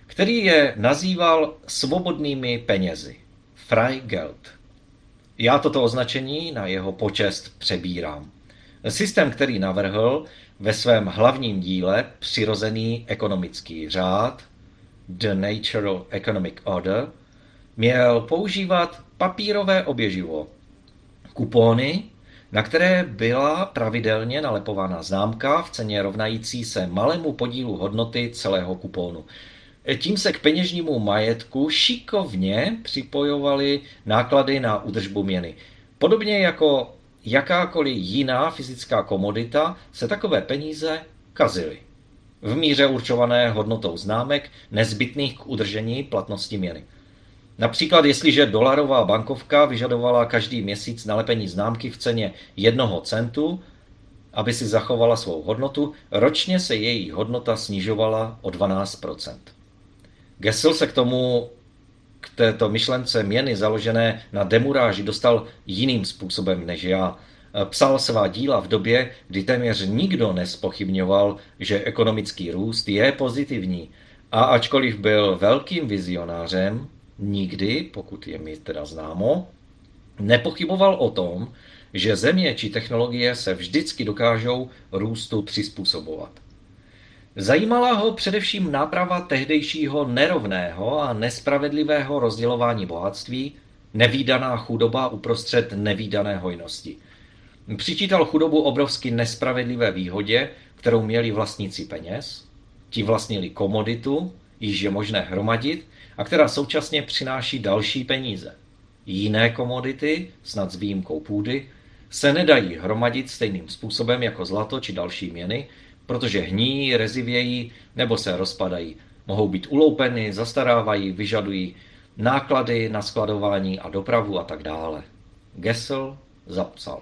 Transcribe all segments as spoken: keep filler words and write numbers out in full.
který je nazýval svobodnými penězi. Freie Geld. Já toto označení na jeho počest přebírám. Systém, který navrhl ve svém hlavním díle Přirozený ekonomický řád, The Natural Economic Order, měl používat papírové oběživo, kupóny, na které byla pravidelně nalepována známka v ceně rovnající se malému podílu hodnoty celého kupónu. Tím se k peněžnímu majetku šikovně připojovaly náklady na údržbu měny. Podobně jako jakákoliv jiná fyzická komodita se takové peníze kazily v míře určované hodnotou známek nezbytných k udržení platnosti měny. Například jestliže dolarová bankovka vyžadovala každý měsíc nalepení známky v ceně jednoho centu, aby si zachovala svou hodnotu, ročně se její hodnota snižovala o dvanáct procent. Gessel se k tomu, k této myšlence měny založené na demuráži dostal jiným způsobem než já. Psal svá díla v době, kdy téměř nikdo nespochybňoval, že ekonomický růst je pozitivní. A ačkoliv byl velkým vizionářem, nikdy, pokud je mi teda známo, nepochyboval o tom, že země či technologie se vždycky dokážou růstu přizpůsobovat. Zajímala ho především náprava tehdejšího nerovného a nespravedlivého rozdělování bohatství, nevídaná chudoba uprostřed nevídané hojnosti. Přičítal chudobu obrovsky nespravedlivé výhodě, kterou měli vlastníci peněz, ti vlastnili komoditu, již je možné hromadit, a která současně přináší další peníze. Jiné komodity, snad s výjimkou půdy, se nedají hromadit stejným způsobem jako zlato či další měny, protože hníjí, rezivějí nebo se rozpadají. Mohou být uloupeny, zastarávají, vyžadují náklady na skladování a dopravu a tak dále. Gessel zapsal.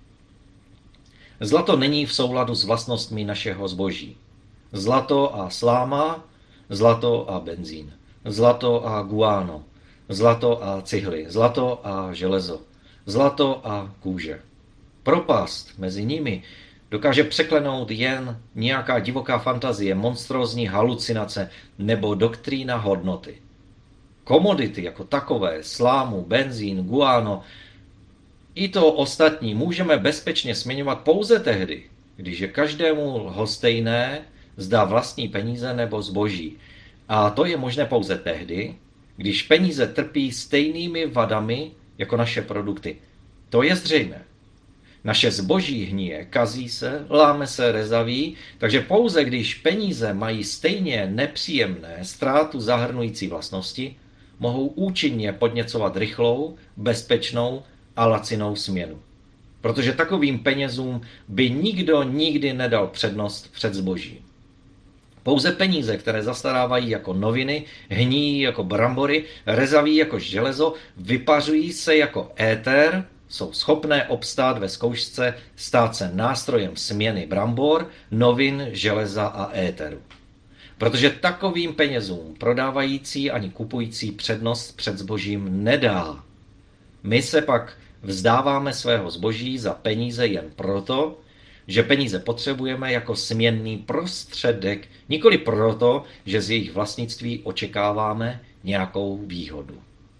Zlato není v souladu s vlastnostmi našeho zboží. Zlato a sláma, zlato a benzín, zlato a guano, zlato a cihly, zlato a železo, zlato a kůže. Propast mezi nimi dokáže překlenout jen nějaká divoká fantazie, monstrózní halucinace nebo doktrína hodnoty. Komodity jako takové, slámu, benzín, guano, i to ostatní můžeme bezpečně směňovat pouze tehdy, když je každému lhostejné, zda vlastní peníze nebo zboží. A to je možné pouze tehdy, když peníze trpí stejnými vadami jako naše produkty. To je zřejmé. Naše zboží hníje, kazí se, láme se, rezaví, takže pouze když peníze mají stejně nepříjemné, ztrátu zahrnující vlastnosti, mohou účinně podněcovat rychlou, bezpečnou a lacinou směnu. Protože takovým penězům by nikdo nikdy nedal přednost před zbožím. Pouze peníze, které zastarávají jako noviny, hníjí jako brambory, rezaví jako železo, vypařují se jako éter, jsou schopné obstát ve zkoušce stát se nástrojem směny brambor, novin, železa a éteru. Protože takovým penězům prodávající ani kupující přednost před zbožím nedá. My se pak vzdáváme svého zboží za peníze jen proto, že peníze potřebujeme jako směnný prostředek, nikoli proto, že z jejich vlastnictví očekáváme nějakou výhodu.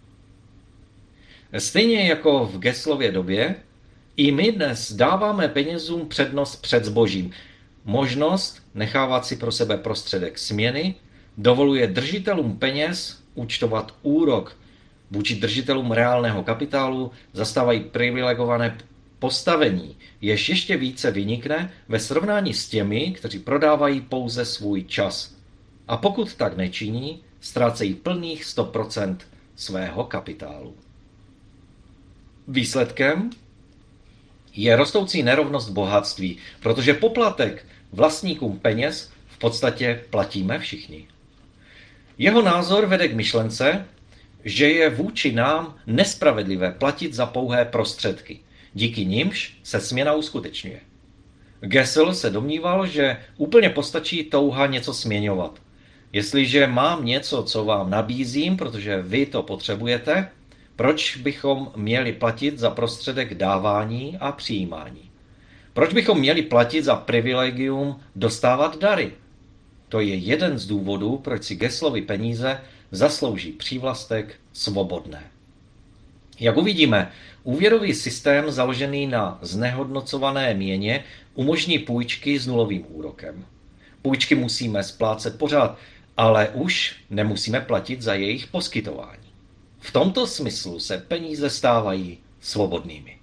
Stejně jako v Gesselově době, i my dnes dáváme penězům přednost před zbožím. Možnost nechávat si pro sebe prostředek směny dovoluje držitelům peněz účtovat úrok. Vůči držitelům reálného kapitálu zastávají privilegované postavení, jež ještě více vynikne ve srovnání s těmi, kteří prodávají pouze svůj čas. A pokud tak nečiní, ztrácejí plných sto procent svého kapitálu. Výsledkem je rostoucí nerovnost bohatství, protože poplatek vlastníkům peněz v podstatě platíme všichni. Jeho názor vede k myšlence, že je vůči nám nespravedlivé platit za pouhé prostředky, díky nimž se směna uskutečňuje. Gessel se domníval, že úplně postačí touha něco směňovat. Jestliže mám něco, co vám nabízím, protože vy to potřebujete, proč bychom měli platit za prostředek dávání a přijímání? Proč bychom měli platit za privilegium dostávat dary? To je jeden z důvodů, proč si Geslovy peníze zaslouží přívlastek svobodné. Jak uvidíme, úvěrový systém založený na znehodnocované měně umožní půjčky s nulovým úrokem. Půjčky musíme splácet pořád, ale už nemusíme platit za jejich poskytování. V tomto smyslu se peníze stávají svobodnými.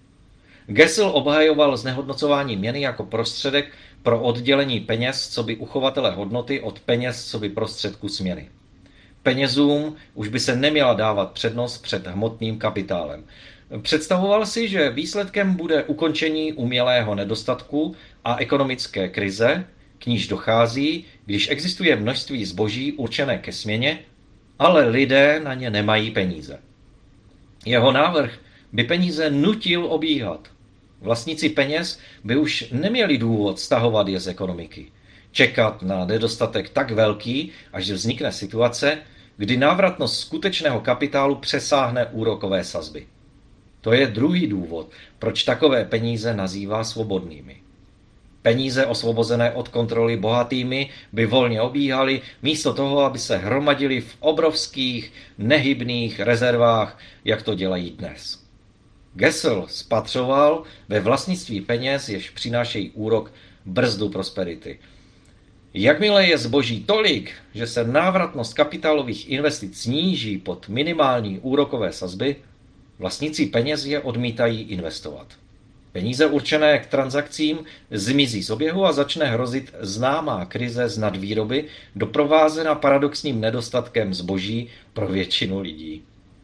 Gessel obhajoval znehodnocování měny jako prostředek pro oddělení peněz coby uchovatele hodnoty od peněz coby prostředku směny. Penězům už by se neměla dávat přednost před hmotným kapitálem. Představoval si, že výsledkem bude ukončení umělého nedostatku a ekonomické krize, k níž dochází, když existuje množství zboží určené ke směně, ale lidé na ně nemají peníze. Jeho návrh by peníze nutil obíhat. Vlastníci peněz by už neměli důvod stahovat je z ekonomiky. Čekat na nedostatek tak velký, až vznikne situace, kdy návratnost skutečného kapitálu přesáhne úrokové sazby. To je druhý důvod, proč takové peníze nazývá svobodnými. Peníze osvobozené od kontroly bohatými by volně obíhaly, místo toho, aby se hromadily v obrovských, nehybných rezervách, jak to dělají dnes. Gessel spatřoval ve vlastnictví peněz, jež přinášejí úrok, brzdu prosperity. Jakmile je zboží tolik, že se návratnost kapitálových investic sníží pod minimální úrokové sazby, vlastníci peněz je odmítají investovat. Peníze určené k transakcím zmizí z oběhu a začne hrozit známá krize z nadvýroby, doprovázená paradoxním nedostatkem zboží pro většinu lidí.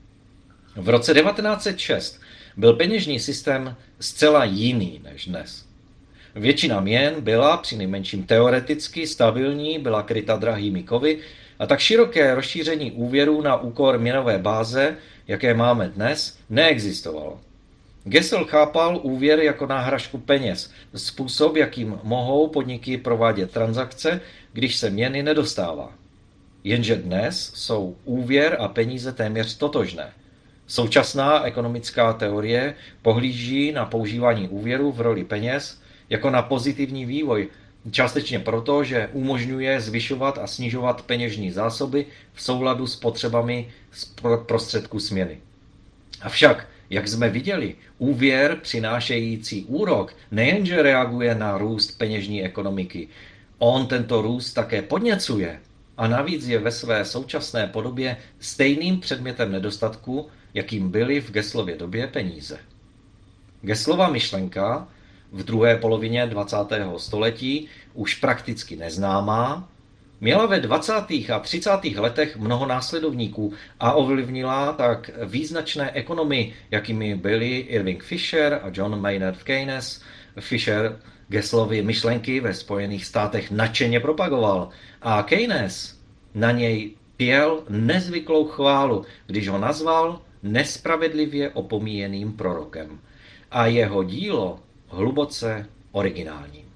V roce devatenáct set šest byl peněžní systém zcela jiný než dnes. Většina měn byla přinejmenším teoreticky stabilní, byla kryta drahými kovy a tak široké rozšíření úvěrů na úkor měnové báze, jaké máme dnes, neexistovalo. Gessel chápal úvěr jako náhražku peněz, způsob, jakým mohou podniky provádět transakce, když se měny nedostává. Jenže dnes jsou úvěr a peníze téměř totožné. Současná ekonomická teorie pohlíží na používání úvěru v roli peněz jako na pozitivní vývoj, částečně proto, že umožňuje zvyšovat a snižovat peněžní zásoby v souladu s potřebami z prostředku směny. Avšak, jak jsme viděli, úvěr přinášející úrok nejenže reaguje na růst peněžní ekonomiky, on tento růst také podněcuje a navíc je ve své současné podobě stejným předmětem nedostatku, jakým byly v Gesslově době peníze. Gesslova myšlenka, v druhé polovině dvacátého století už prakticky neznámá, měla ve dvacátých a třicátých letech mnoho následovníků a ovlivnila tak význačné ekonomy, jakými byli Irving Fisher a John Maynard Keynes. Fisher Gesslovy myšlenky ve Spojených státech nadšeně propagoval a Keynes na něj pěl nezvyklou chválu, když ho nazval nespravedlivě opomíjeným prorokem a jeho dílo hluboce originální.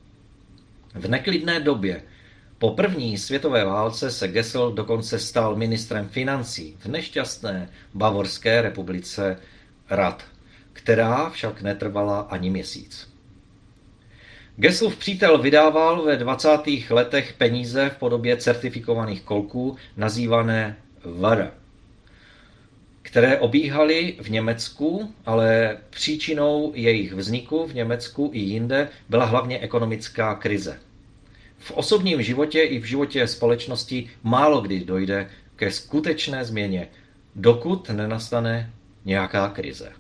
V neklidné době po první světové válce se Gessel dokonce stal ministrem financí v nešťastné Bavorské republice Rad, která však netrvala ani měsíc. Gesselův přítel vydával ve dvacátých letech peníze v podobě certifikovaných kolků nazývané Ware, které obíhaly v Německu, ale příčinou jejich vzniku v Německu i jinde byla hlavně ekonomická krize. V osobním životě i v životě společnosti málo kdy dojde ke skutečné změně, dokud nenastane nějaká krize.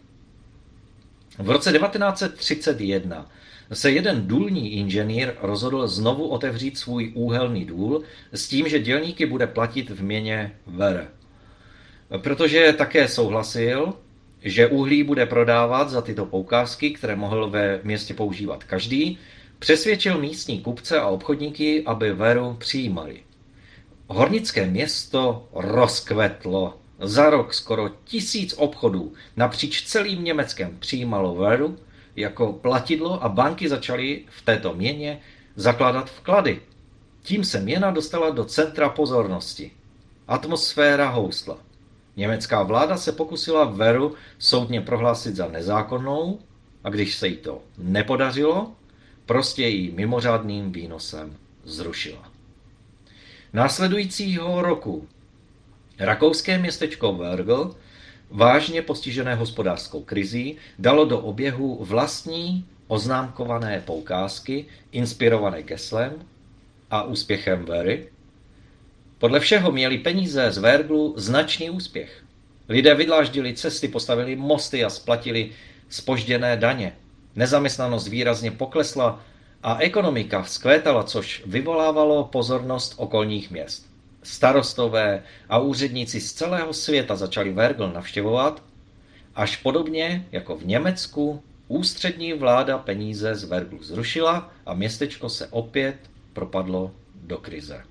V roce devatenáct set třicet jedna se jeden důlní inženýr rozhodl znovu otevřít svůj úhelný důl s tím, že dělníky bude platit v měně Ware. Protože také souhlasil, že uhlí bude prodávat za tyto poukázky, které mohl ve městě používat každý, přesvědčil místní kupce a obchodníky, aby Waru přijímali. Hornické město rozkvetlo. Za rok skoro tisíc obchodů napříč celým Německem přijímalo Waru jako platidlo a banky začaly v této měně zakládat vklady. Tím se měna dostala do centra pozornosti. Atmosféra houstla. Německá vláda se pokusila Waru soudně prohlásit za nezákonnou a když se jí to nepodařilo, prostě ji mimořádným výnosem zrušila. Následujícího roku rakouské městečko Wergl, vážně postižené hospodářskou krizí, dalo do oběhu vlastní oznámkované poukázky, inspirované geslem a úspěchem Very. Podle všeho měli peníze z Werglu značný úspěch. Lidé vydláždili cesty, postavili mosty a splatili zpožděné daně. Nezaměstnanost výrazně poklesla a ekonomika vzkvétala, což vyvolávalo pozornost okolních měst. Starostové a úředníci z celého světa začali Wergl navštěvovat, až podobně jako v Německu ústřední vláda peníze z Werglu zrušila a městečko se opět propadlo do krize.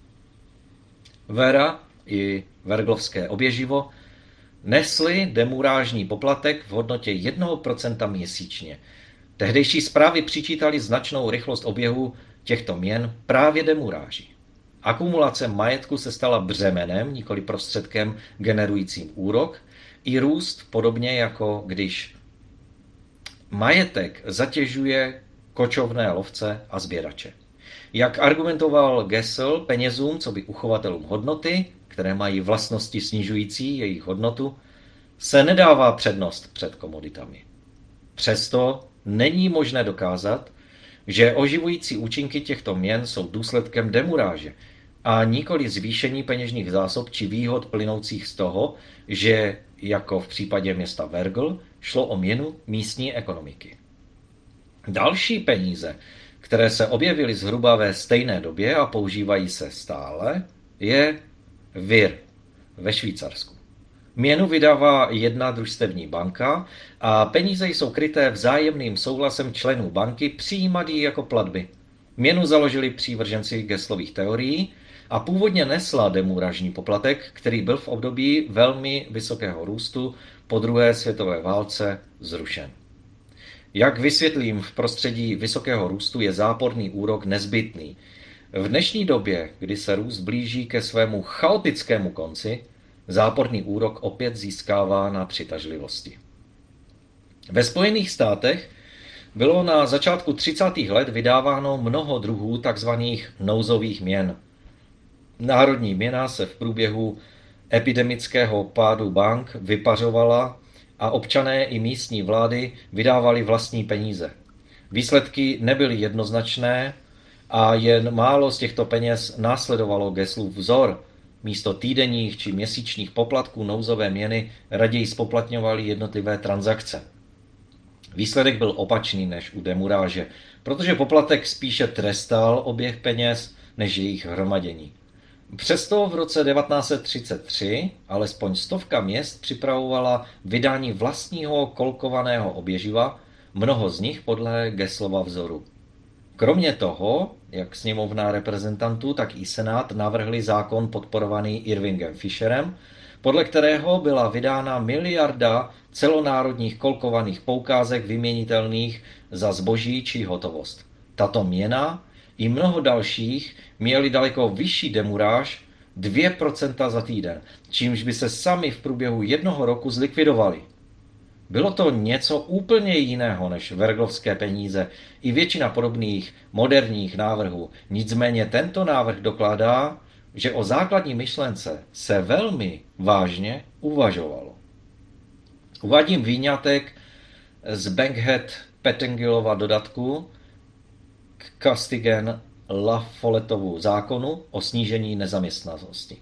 Vera i werglovské oběživo nesly demurážní poplatek v hodnotě jednoho procenta měsíčně. Tehdejší správy přičítali značnou rychlost oběhu těchto měn právě demuráži. Akumulace majetku se stala břemenem, nikoli prostředkem generujícím úrok, i růst podobně jako když majetek zatěžuje kočovné lovce a sběrače. Jak argumentoval Gessel, penězům, co by uchovatelům hodnoty, které mají vlastnosti snižující jejich hodnotu, se nedává přednost před komoditami. Přesto není možné dokázat, že oživující účinky těchto měn jsou důsledkem demuráže a nikoli zvýšení peněžních zásob či výhod plynoucích z toho, že, jako v případě města Wergl, šlo o měnu místní ekonomiky. Další peníze, které se objevily zhruba ve stejné době a používají se stále, je Vir ve Švýcarsku. Měnu vydává jedna družstevní banka a peníze jsou kryté vzájemným souhlasem členů banky přijímat ji jako platby. Měnu založili přívrženci Gesslových teorií a původně nesla demuražní poplatek, který byl v období velmi vysokého růstu po druhé světové válce zrušen. Jak vysvětlím, v prostředí vysokého růstu je záporný úrok nezbytný. V dnešní době, kdy se růst blíží ke svému chaotickému konci, záporný úrok opět získává na přitažlivosti. Ve Spojených státech bylo na začátku třicátých let vydáváno mnoho druhů tzv. Nouzových měn. Národní měna se v průběhu epidemického pádu bank vypařovala a občané i místní vlády vydávali vlastní peníze. Výsledky nebyly jednoznačné a jen málo z těchto peněz následovalo Gesslův vzor. Místo týdenních či měsíčních poplatků nouzové měny raději spoplatňovaly jednotlivé transakce. Výsledek byl opačný než u demuráže, protože poplatek spíše trestal oběh peněz než jejich hromadění. Přesto v roce devatenáct set třicet tři alespoň stovka měst připravovala vydání vlastního kolkovaného oběživa, mnoho z nich podle Gesslova vzoru. Kromě toho, jak sněmovna reprezentantů, tak i senát navrhli zákon podporovaný Irvingem Fisherem, podle kterého byla vydána miliarda celonárodních kolkovaných poukázek vyměnitelných za zboží či hotovost. Tato měna i mnoho dalších měli daleko vyšší demuráž dvě procenta za týden, čímž by se sami v průběhu jednoho roku zlikvidovali. Bylo to něco úplně jiného než werglovské peníze i většina podobných moderních návrhů. Nicméně tento návrh dokládá, že o základní myšlence se velmi vážně uvažovalo. Uvádím výňatek z Bankhead-Pettengillova dodatku k Castigen-Lafolletovu zákonu o snížení nezaměstnanosti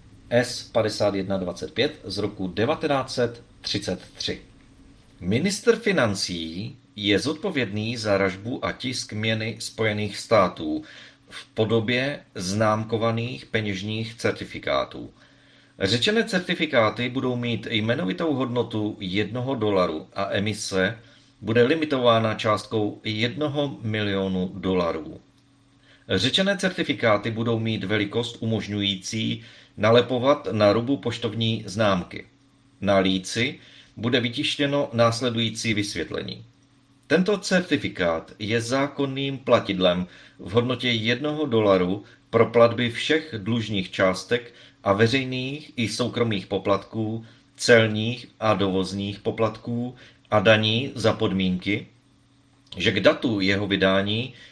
S padesát jedna dvacet pět z roku devatenáct set třicet tři. Ministr financí je zodpovědný za ražbu a tisk měny Spojených států v podobě známkovaných peněžních certifikátů. Řečené certifikáty budou mít jmenovitou hodnotu jednoho dolaru a emise bude limitována částkou jednoho milionu dolarů. Řečené certifikáty budou mít velikost umožňující nalepovat na rubu poštovní známky. Na líci bude vytištěno následující vysvětlení. Tento certifikát je zákonným platidlem v hodnotě jednoho dolaru pro platby všech dlužních částek a veřejných i soukromých poplatků, celních a dovozních poplatků a daní za podmínky, že k datu jeho vydání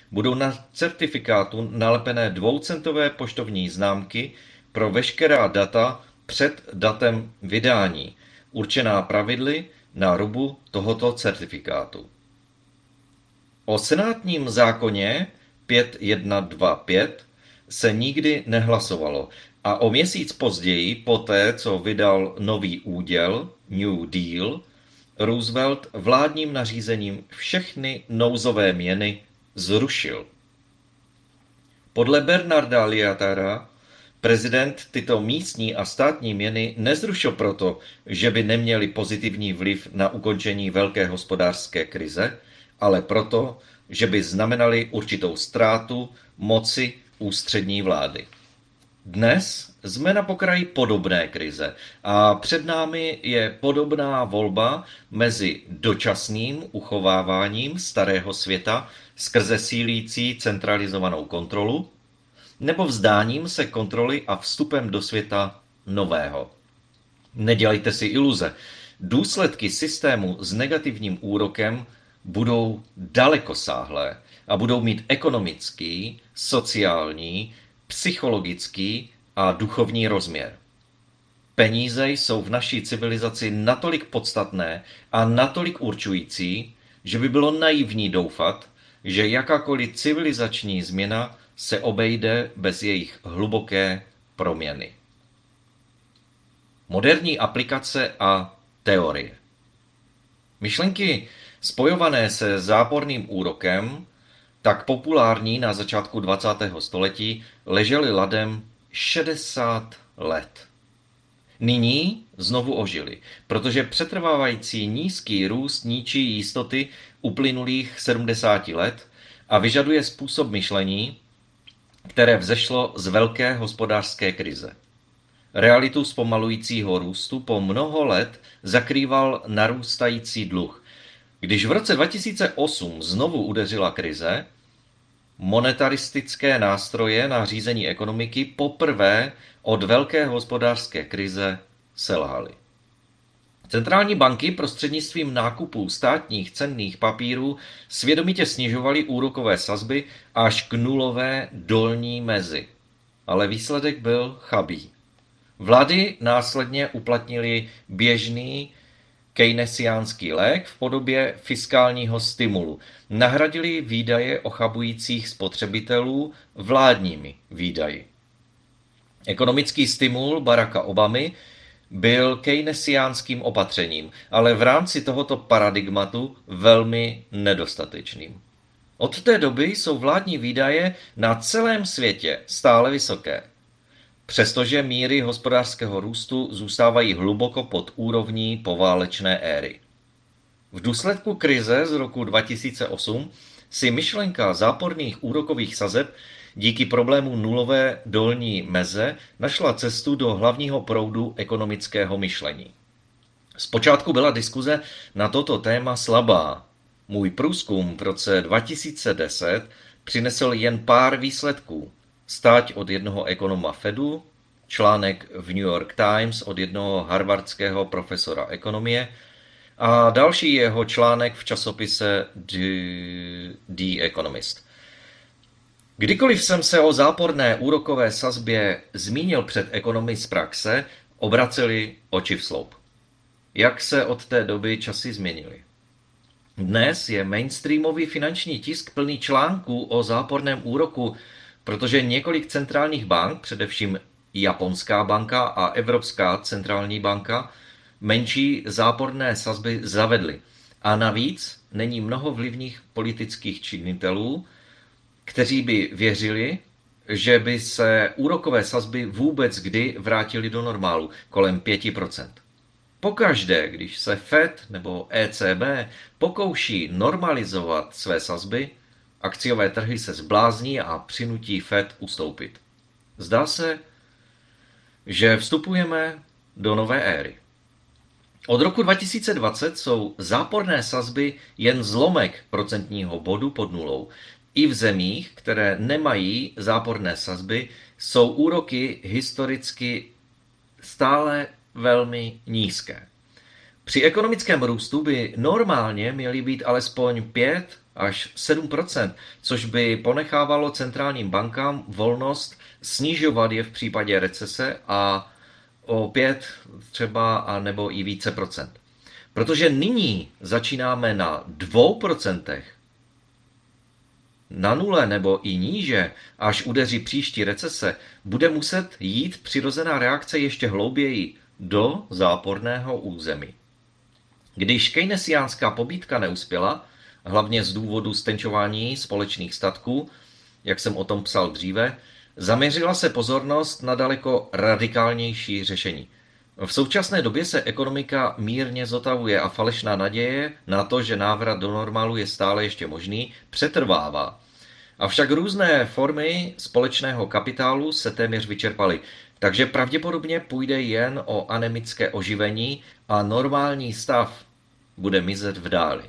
Budou na certifikátu nalepené dvoucentové poštovní známky pro veškerá data před datem vydání, určená pravidly na rubu tohoto certifikátu. O senátním zákoně pět jedna dva pět se nikdy nehlasovalo a o měsíc později, poté co vydal nový úděl, New Deal, Roosevelt vládním nařízením všechny nouzové měny zrušil. Podle Bernarda Liatara prezident tyto místní a státní měny nezrušil proto, že by neměly pozitivní vliv na ukončení velké hospodářské krize, ale proto, že by znamenaly určitou ztrátu moci ústřední vlády. Dnes jsme na pokraji podobné krize a před námi je podobná volba mezi dočasným uchováváním starého světa skrze sílící centralizovanou kontrolu nebo vzdáním se kontroly a vstupem do světa nového. Nedělejte si iluze. Důsledky systému s negativním úrokem budou dalekosáhlé a budou mít ekonomický, sociální, psychologický a duchovní rozměr. Peníze jsou v naší civilizaci natolik podstatné a natolik určující, že by bylo naivní doufat, že jakákoliv civilizační změna se obejde bez jejich hluboké proměny. Moderní aplikace a teorie. Myšlenky spojované se záporným úrokem, tak populární na začátku dvacátého století, ležely ladem šedesát let. Nyní znovu ožily, protože přetrvávající nízký růst ničí jistoty uplynulých sedmdesáti let a vyžaduje způsob myšlení, které vzešlo z velké hospodářské krize. Realitu zpomalujícího růstu po mnoho let zakrýval narůstající dluh. Když v roce dva tisíce osm znovu udeřila krize, monetaristické nástroje na řízení ekonomiky poprvé od velké hospodářské krize selhaly. Centrální banky prostřednictvím nákupů státních cenných papírů svědomitě snižovaly úrokové sazby až k nulové dolní mezi. Ale výsledek byl chabý. Vlády následně uplatnily běžný keynesiánský lék v podobě fiskálního stimulu. Nahradili výdaje ochabujících spotřebitelů vládními výdaji. Ekonomický stimul Baracka Obamy byl keynesiánským opatřením, ale v rámci tohoto paradigmatu velmi nedostatečným. Od té doby jsou vládní výdaje na celém světě stále vysoké, přestože míry hospodářského růstu zůstávají hluboko pod úrovní poválečné éry. V důsledku krize z roku dva tisíce osm si myšlenka záporných úrokových sazeb díky problému nulové dolní meze našla cestu do hlavního proudu ekonomického myšlení. Zpočátku byla diskuze na toto téma slabá. Můj průzkum v roce dva tisíce deset přinesl jen pár výsledků. Stáť od jednoho ekonoma Fedu, článek v New York Times od jednoho harvardského profesora ekonomie a další jeho článek v časopise The, The Economist. Kdykoliv jsem se o záporné úrokové sazbě zmínil před ekonomy z praxe, obraceli oči v sloup. Jak se od té doby časy změnily? Dnes je mainstreamový finanční tisk plný článků o záporném úroku, protože několik centrálních bank, především Japonská banka a Evropská centrální banka, menší záporné sazby zavedly. A navíc není mnoho vlivných politických činitelů, kteří by věřili, že by se úrokové sazby vůbec kdy vrátily do normálu, kolem pět procent. Pokaždé, když se Fed nebo E C B pokouší normalizovat své sazby, akciové trhy se zblázní a přinutí Fed ustoupit. Zdá se, že vstupujeme do nové éry. Od roku dva tisíce dvacet jsou záporné sazby jen zlomek procentního bodu pod nulou. I v zemích, které nemají záporné sazby, jsou úroky historicky stále velmi nízké. Při ekonomickém růstu by normálně měly být alespoň pět až sedm, což by ponechávalo centrálním bankám volnost snižovat je v případě recese a o pět třeba a nebo i více procent. Protože nyní začínáme na dvou procentech, na nule nebo i níže, až udeří příští recese, bude muset jít přirozená reakce ještě hlouběji do záporného území. Když keynesiánská pobídka neuspěla, hlavně z důvodu stenčování společných statků, jak jsem o tom psal dříve, zaměřila se pozornost na daleko radikálnější řešení. V současné době se ekonomika mírně zotavuje a falešná naděje na to, že návrat do normálu je stále ještě možný, přetrvává. Avšak různé formy společného kapitálu se téměř vyčerpaly, takže pravděpodobně půjde jen o anemické oživení a normální stav bude mizet v dáli.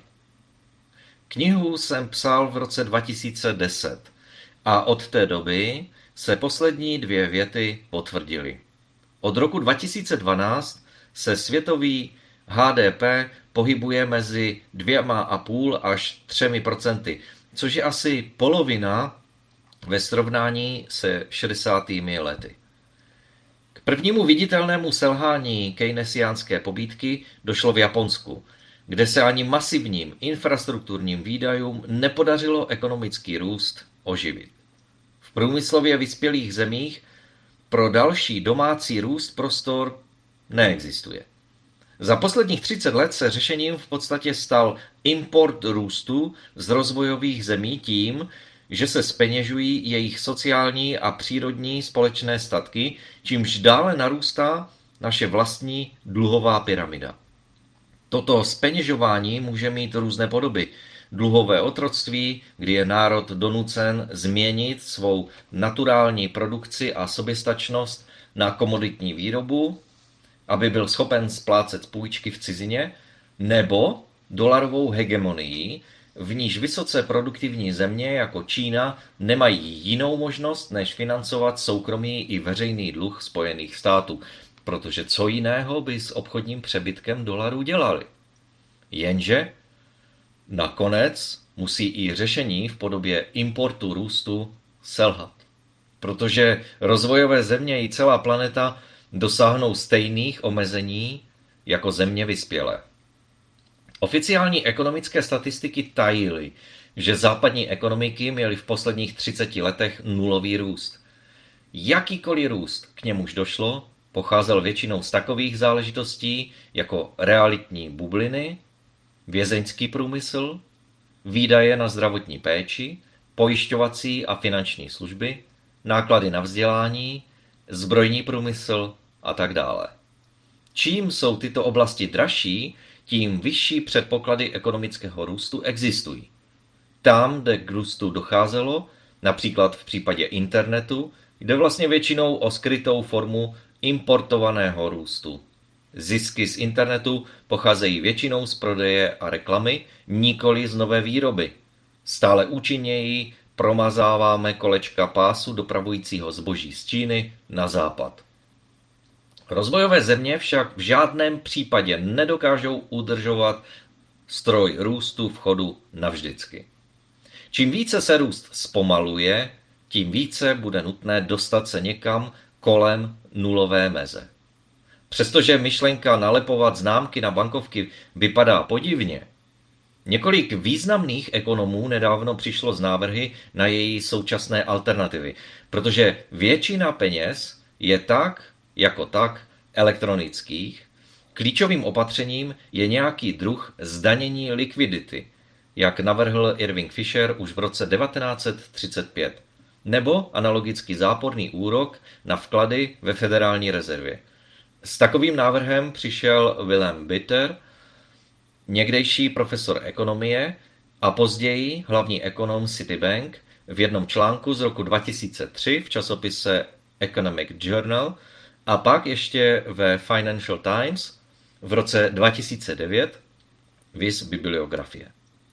Knihu jsem psal v roce dva tisíce deset a od té doby se poslední dvě věty potvrdily. Od roku dva tisíce dvanáct se světový H D P pohybuje mezi dvěma a půl až třemi procenty, což je asi polovina ve srovnání se šedesátými lety. K prvnímu viditelnému selhání keynesiánské pobídky došlo v Japonsku, kde se ani masivním infrastrukturním výdajům nepodařilo ekonomický růst oživit. V průmyslově vyspělých zemích pro další domácí růst prostor neexistuje. Za posledních třicet let se řešením v podstatě stal import růstu z rozvojových zemí tím, že se zpeněžují jejich sociální a přírodní společné statky, čímž dále narůstá naše vlastní dluhová pyramida. Toto zpeněžování může mít různé podoby. Dluhové otroctví, kdy je národ donucen změnit svou naturální produkci a soběstačnost na komoditní výrobu, aby byl schopen splácet půjčky v cizině, nebo dolarovou hegemonii, v níž vysoce produktivní země jako Čína nemají jinou možnost, než financovat soukromý i veřejný dluh Spojených států, protože co jiného by s obchodním přebytkem dolarů dělali. Jenže nakonec musí i řešení v podobě importu růstu selhat, protože rozvojové země i celá planeta dosáhnou stejných omezení jako země vyspělé. Oficiální ekonomické statistiky tajily, že západní ekonomiky měly v posledních třiceti letech nulový růst. Jakýkoliv růst, k němuž došlo, pocházel většinou z takových záležitostí jako realitní bubliny, vězeňský průmysl, výdaje na zdravotní péči, pojišťovací a finanční služby, náklady na vzdělání, zbrojní průmysl a tak dále. Čím jsou tyto oblasti dražší, tím vyšší předpoklady ekonomického růstu existují. Tam, kde k růstu docházelo, například v případě internetu, jde vlastně většinou o skrytou formu importovaného růstu. Zisky z internetu pocházejí většinou z prodeje a reklamy, nikoli z nové výroby. Stále účinněji promazáváme kolečka pásu dopravujícího zboží z Číny na západ. Rozvojové země však v žádném případě nedokážou udržovat stroj růstu v chodu navždycky. Čím více se růst zpomaluje, tím více bude nutné dostat se někam kolem nulové meze. Přestože myšlenka nalepovat známky na bankovky vypadá podivně, několik významných ekonomů nedávno přišlo z návrhy na její současné alternativy, protože většina peněz je tak, jako tak, elektronických. Klíčovým opatřením je nějaký druh zdanění likvidity, jak navrhl Irving Fisher už v roce devatenáct set třicet pět, nebo analogicky záporný úrok na vklady ve Federální rezervě. S takovým návrhem přišel Wilhelm Bitter, někdejší profesor ekonomie a později hlavní ekonom Citibank, v jednom článku z roku dva tisíce tři v časopise Economic Journal a pak ještě ve Financial Times v roce dva tisíce devět, viz bibliografie.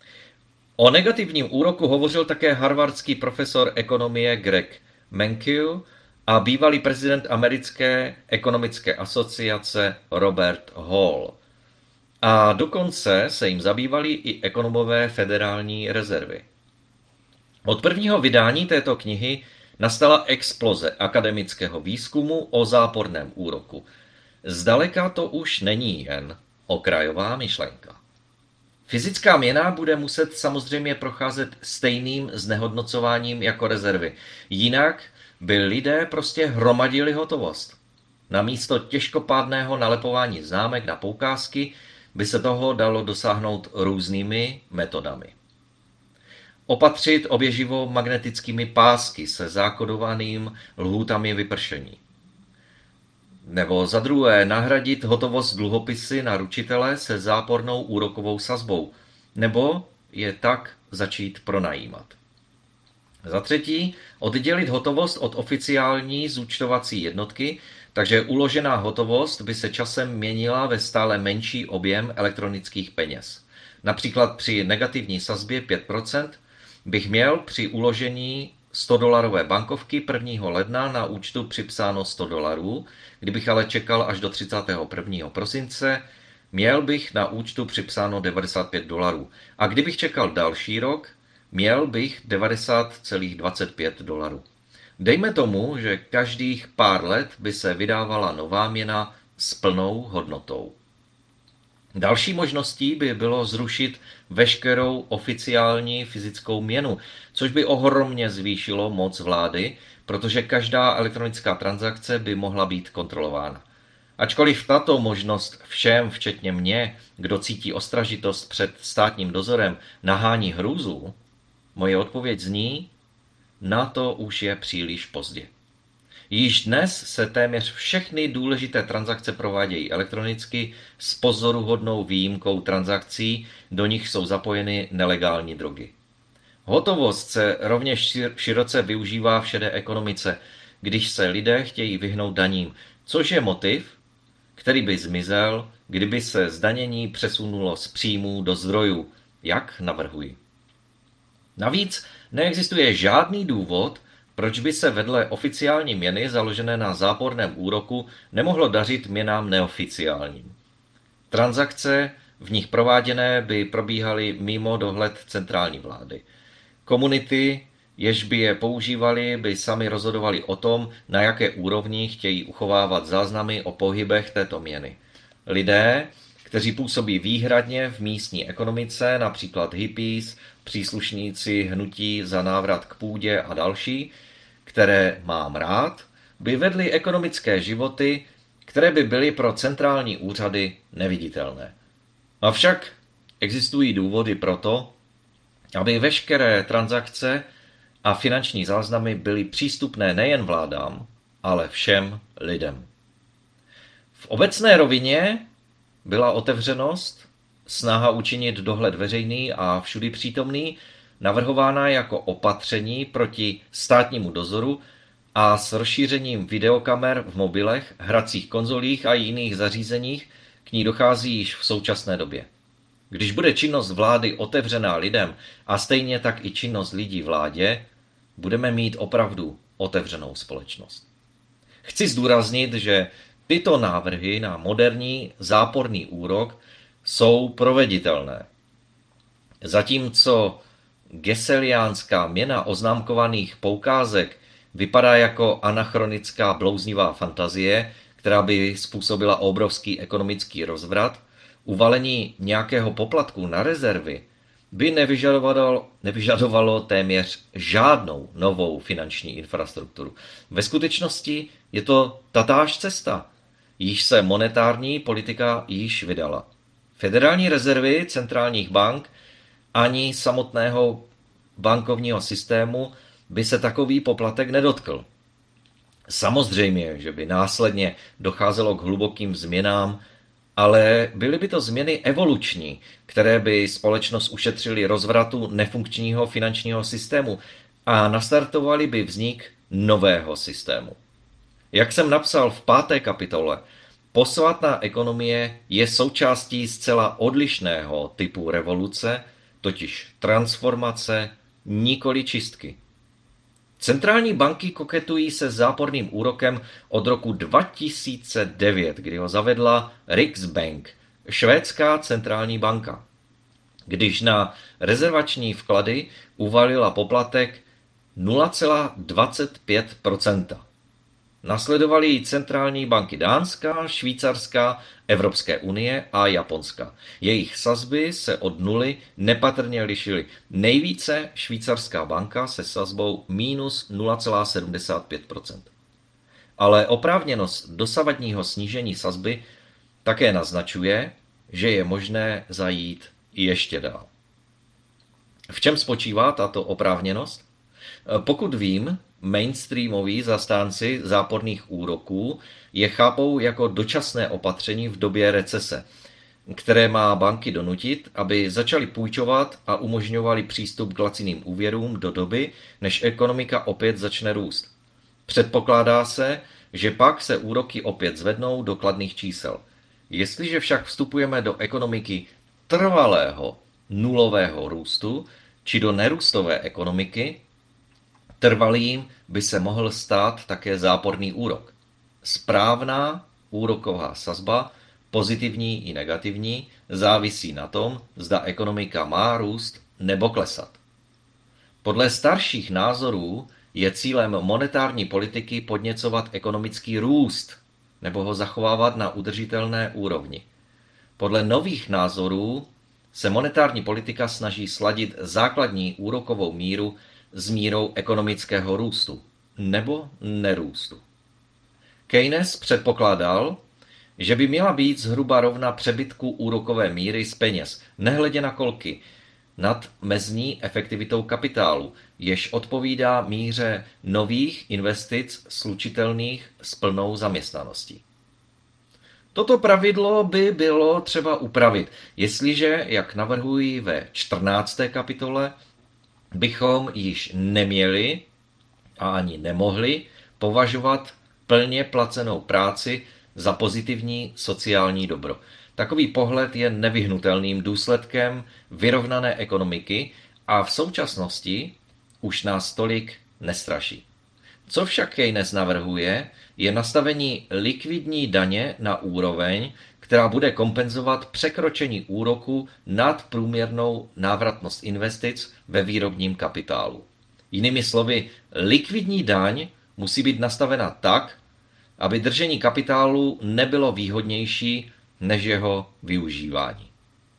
O negativním úroku hovořil také harvardský profesor ekonomie Greg Mankiw a bývalý prezident americké ekonomické asociace Robert Hall. A dokonce se jim zabývali i ekonomové Federální rezervy. Od prvního vydání této knihy nastala exploze akademického výzkumu o záporném úroku. Zdaleka to už není jen okrajová myšlenka. Fyzická měna bude muset samozřejmě procházet stejným znehodnocováním jako rezervy. Jinak by lidé prostě hromadili hotovost. Namísto těžkopádného nalepování známek na poukázky by se toho dalo dosáhnout různými metodami. Opatřit oběživo magnetickými pásky se zákodovaným lhůtami vypršení. Nebo za druhé nahradit hotovost dluhopisy na ručitele se zápornou úrokovou sazbou, nebo je tak začít pronajímat. Za třetí oddělit hotovost od oficiální zúčtovací jednotky, takže uložená hotovost by se časem měnila ve stále menší objem elektronických peněz. Například při negativní sazbě pět procent bych měl při uložení sto dolarové bankovky prvního ledna na účtu připsáno sto dolarů, kdybych ale čekal až do třicátého prvního prosince, měl bych na účtu připsáno devadesát pět dolarů. A kdybych čekal další rok, měl bych devadesát celá dvacet pět dolarů. Dejme tomu, že každých pár let by se vydávala nová měna s plnou hodnotou. Další možností by bylo zrušit veškerou oficiální fyzickou měnu, což by ohromně zvýšilo moc vlády, protože každá elektronická transakce by mohla být kontrolována. Ačkoliv tato možnost všem, včetně mě, kdo cítí ostražitost před státním dozorem, nahání hrůzu, moje odpověď zní, na to už je příliš pozdě. Již dnes se téměř všechny důležité transakce provádějí elektronicky s pozoruhodnou výjimkou transakcí, do nich jsou zapojeny nelegální drogy. Hotovost se rovněž široce využívá v šedé ekonomice, když se lidé chtějí vyhnout daním, což je motiv, který by zmizel, kdyby se zdanění přesunulo z příjmů do zdrojů, jak navrhuji. Navíc neexistuje žádný důvod, proč by se vedle oficiální měny založené na záporném úroku nemohlo dařit měnám neoficiálním. Transakce v nich prováděné by probíhaly mimo dohled centrální vlády. Komunity, jež by je používali, by sami rozhodovali o tom, na jaké úrovni chtějí uchovávat záznamy o pohybech této měny. Lidé, kteří působí výhradně v místní ekonomice, například hippies, příslušníci hnutí za návrat k půdě a další, které mám rád, by vedli ekonomické životy, které by byly pro centrální úřady neviditelné. Avšak existují důvody pro to, aby veškeré transakce a finanční záznamy byly přístupné nejen vládám, ale všem lidem. V obecné rovině byla otevřenost, snaha učinit dohled veřejný a všudy přítomný, navrhována jako opatření proti státnímu dozoru a s rozšířením videokamer v mobilech, hracích konzolích a jiných zařízeních k ní dochází již v současné době. Když bude činnost vlády otevřená lidem a stejně tak i činnost lidí vládě, budeme mít opravdu otevřenou společnost. Chci zdůraznit, že tyto návrhy na moderní záporný úrok jsou proveditelné. Zatímco geseliánská měna oznámkovaných poukázek vypadá jako anachronická blouznivá fantazie, která by způsobila obrovský ekonomický rozvrat, uvalení nějakého poplatku na rezervy by nevyžadovalo, nevyžadovalo téměř žádnou novou finanční infrastrukturu. Ve skutečnosti je to tatáž cesta, již se monetární politika již vydala. Federální rezervy centrálních bank ani samotného bankovního systému by se takový poplatek nedotkl. Samozřejmě, že by následně docházelo k hlubokým změnám, ale byly by to změny evoluční, které by společnost ušetřily rozvratu nefunkčního finančního systému a nastartovaly by vznik nového systému. Jak jsem napsal v páté kapitole, posvátná ekonomie je součástí zcela odlišného typu revoluce, totiž transformace, nikoli čistky. Centrální banky koketují se záporným úrokem od roku dva tisíce devět, kdy ho zavedla Riksbank, Švédská centrální banka, když na rezervační vklady uvalila poplatek nula celá dvacet pět procenta. Nasledovaly ji centrální banky Dánska, Švýcarska, Evropské unie a Japonska. Jejich sazby se od nuly nepatrně lišily. Nejvíce švýcarská banka se sazbou minus nula celá sedmdesát pět procenta. Ale oprávněnost dosavadního snížení sazby také naznačuje, že je možné zajít ještě dál. V čem spočívá tato oprávněnost? Pokud vím, mainstreamoví zastánci záporných úroků je chápou jako dočasné opatření v době recese, které má banky donutit, aby začaly půjčovat a umožňovali přístup k laciným úvěrům do doby, než ekonomika opět začne růst. Předpokládá se, že pak se úroky opět zvednou do kladných čísel. Jestliže však vstupujeme do ekonomiky trvalého nulového růstu, či do nerůstové ekonomiky, trvalým by se mohl stát také záporný úrok. Správná úroková sazba, pozitivní i negativní, závisí na tom, zda ekonomika má růst nebo klesat. Podle starších názorů je cílem monetární politiky podněcovat ekonomický růst nebo ho zachovávat na udržitelné úrovni. Podle nových názorů se monetární politika snaží sladit základní úrokovou míru s mírou ekonomického růstu nebo nerůstu. Keynes předpokládal, že by měla být zhruba rovna přebytku úrokové míry z peněz, nehledě na kolky, nad mezní efektivitou kapitálu, jež odpovídá míře nových investic slučitelných s plnou zaměstnaností. Toto pravidlo by bylo třeba upravit, jestliže, jak navrhuji ve čtrnácté kapitole, bychom již neměli a ani nemohli považovat plně placenou práci za pozitivní sociální dobro. Takový pohled je nevyhnutelným důsledkem vyrovnané ekonomiky a v současnosti už nás tolik nestraší. Co však Keynes navrhuje, je nastavení likvidní daně na úroveň, která bude kompenzovat překročení úroku nad průměrnou návratnost investic ve výrobním kapitálu. Jinými slovy, likvidní daň musí být nastavena tak, aby držení kapitálu nebylo výhodnější než jeho využívání.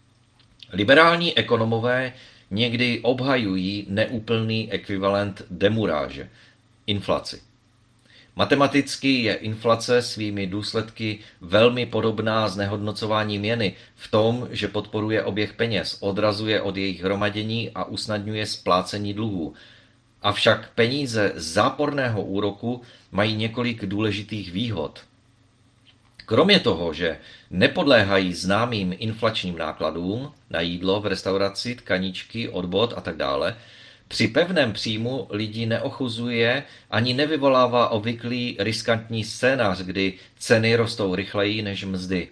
Liberální ekonomové někdy obhajují neúplný ekvivalent demuráže, inflaci. Matematicky je inflace svými důsledky velmi podobná znehodnocování měny v tom, že podporuje oběh peněz, odrazuje od jejich hromadění a usnadňuje splácení dluhů. Avšak peníze z záporného úroku mají několik důležitých výhod. Kromě toho, že nepodléhají známým inflačním nákladům na jídlo v restauraci, tkaníčky, odbod a tak dále, při pevném příjmu lidi neochuzuje ani nevyvolává obvyklý riskantní scénář, kdy ceny rostou rychleji než mzdy.